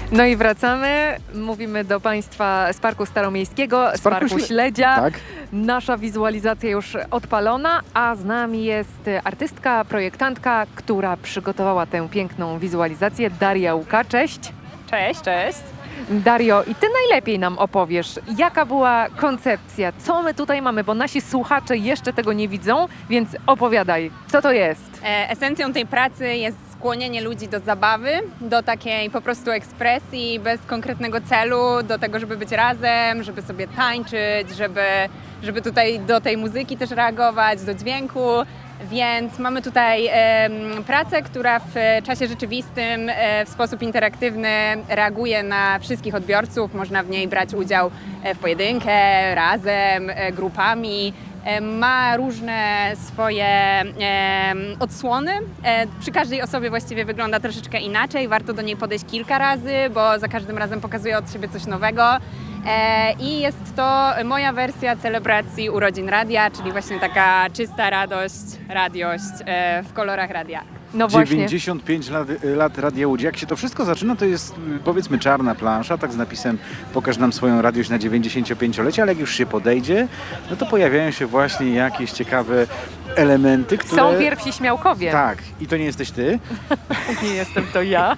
No i wracamy. Mówimy do Państwa z Parku Staromiejskiego, z Parku Śledzia. Tak. Nasza wizualizacja już odpalona, a z nami jest artystka, projektantka, która przygotowała tę piękną wizualizację, Daria Łuka. Cześć. Cześć, cześć. Dario, i Ty najlepiej nam opowiesz, jaka była koncepcja, co my tutaj mamy, bo nasi słuchacze jeszcze tego nie widzą, więc opowiadaj, co to jest? Esencją tej pracy jest skłonienie ludzi do zabawy, do takiej po prostu ekspresji bez konkretnego celu, do tego, żeby być razem, żeby sobie tańczyć, żeby tutaj do tej muzyki też reagować, do dźwięku. Więc mamy tutaj pracę, która w czasie rzeczywistym w sposób interaktywny reaguje na wszystkich odbiorców. Można w niej brać udział w pojedynkę, razem, grupami. Ma różne swoje odsłony. Przy każdej osobie właściwie wygląda troszeczkę inaczej. Warto do niej podejść kilka razy, bo za każdym razem pokazuje od siebie coś nowego. I jest to moja wersja celebracji urodzin radia, czyli właśnie taka czysta radość, radiość w kolorach radia. No właśnie. 95 lat Radia Łódź. Jak się to wszystko zaczyna, to jest powiedzmy czarna plansza, tak z napisem pokaż nam swoją radiość na 95-lecie, ale jak już się podejdzie, no to pojawiają się właśnie jakieś ciekawe elementy, które... Są pierwsi śmiałkowie. Tak, i to nie jesteś ty. Nie jestem to ja.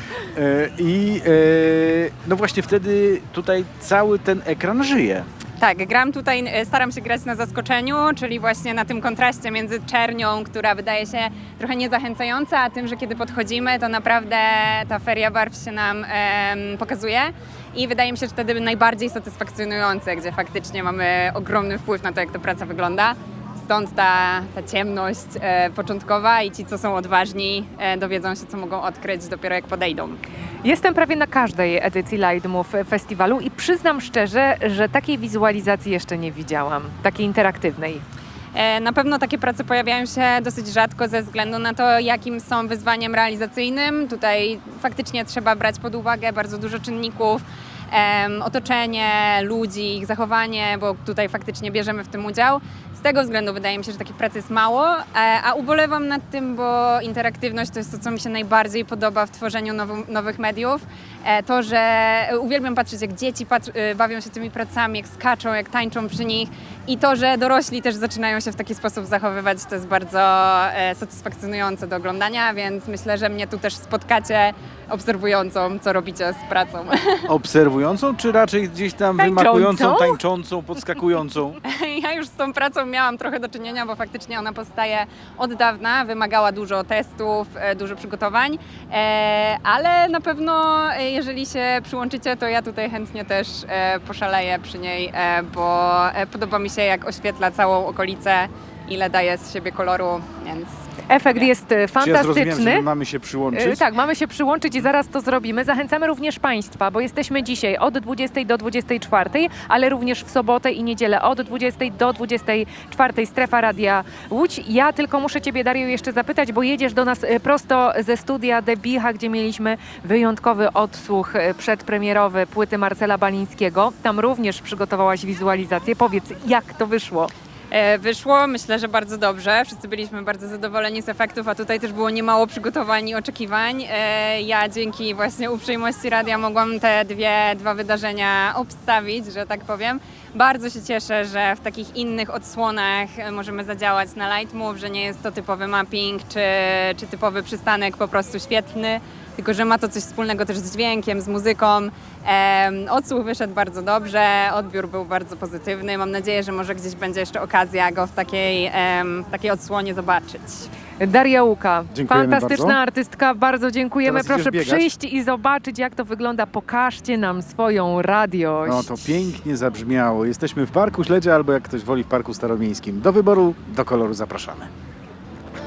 No właśnie wtedy tutaj cały ten ekran żyje. Tak, gram tutaj, staram się grać na zaskoczeniu, czyli właśnie na tym kontraście między czernią, która wydaje się trochę niezachęcająca, a tym, że kiedy podchodzimy, to naprawdę ta feria barw się nam pokazuje. I wydaje mi się, że wtedy najbardziej satysfakcjonujące, gdzie faktycznie mamy ogromny wpływ na to, jak ta praca wygląda. Stąd ta ciemność początkowa i ci, co są odważni, dowiedzą się, co mogą odkryć dopiero jak podejdą. Jestem prawie na każdej edycji Light Move Festiwalu i przyznam szczerze, że takiej wizualizacji jeszcze nie widziałam, takiej interaktywnej. Na pewno takie prace pojawiają się dosyć rzadko ze względu na to, jakim są wyzwaniem realizacyjnym. Tutaj faktycznie trzeba brać pod uwagę bardzo dużo czynników, otoczenie ludzi, ich zachowanie, bo tutaj faktycznie bierzemy w tym udział. Z tego względu wydaje mi się, że takich prac jest mało, a ubolewam nad tym, bo interaktywność to jest to, co mi się najbardziej podoba w tworzeniu nowych mediów. To, że uwielbiam patrzeć, jak dzieci bawią się tymi pracami, jak skaczą, jak tańczą przy nich i to, że dorośli też zaczynają się w taki sposób zachowywać, to jest bardzo satysfakcjonujące do oglądania, więc myślę, że mnie tu też spotkacie obserwującą, co robicie z pracą. Obserwującą, czy raczej gdzieś tam wymachującą, tańczącą, podskakującą? Ja już z tą pracą miałam trochę do czynienia, bo faktycznie ona powstaje od dawna, wymagała dużo testów, dużo przygotowań, ale na pewno jeżeli się przyłączycie, to ja tutaj chętnie też poszaleję przy niej, bo podoba mi się, jak oświetla całą okolicę, ile daje z siebie koloru, więc... Efekt jest Czy ja fantastyczny. zrozumiałem, że mamy się przyłączyć? Tak, mamy się przyłączyć i zaraz to zrobimy. Zachęcamy również Państwa, bo jesteśmy dzisiaj od 20 do 24, ale również w sobotę i niedzielę od 20 do 24 Strefa Radia Łódź. Ja tylko muszę Ciebie, Dario, jeszcze zapytać, bo jedziesz do nas prosto ze studia Debicha, gdzie mieliśmy wyjątkowy odsłuch przedpremierowy płyty Marcela Balińskiego. Tam również przygotowałaś wizualizację. Powiedz, jak to wyszło? Wyszło, myślę, że bardzo dobrze. Wszyscy byliśmy bardzo zadowoleni z efektów, a tutaj też było niemało przygotowań i oczekiwań. Ja dzięki właśnie uprzejmości radia mogłam te dwa wydarzenia obstawić, że tak powiem. Bardzo się cieszę, że w takich innych odsłonach możemy zadziałać na Light Move, że nie jest to typowy mapping czy typowy przystanek po prostu świetny, tylko że ma to coś wspólnego też z dźwiękiem, z muzyką. Odsłuch wyszedł bardzo dobrze, odbiór był bardzo pozytywny. Mam nadzieję, że może gdzieś będzie jeszcze okazja go w takiej odsłonie zobaczyć. Daria Łuka, Dziękujemy fantastyczna bardzo. artystka, bardzo dziękujemy. Teraz Proszę idziesz biegać? przyjść i zobaczyć, jak to wygląda. Pokażcie nam swoją radiość. No to pięknie zabrzmiało. Jesteśmy w Parku Śledzia albo jak ktoś woli w Parku Staromiejskim. Do wyboru, do koloru zapraszamy.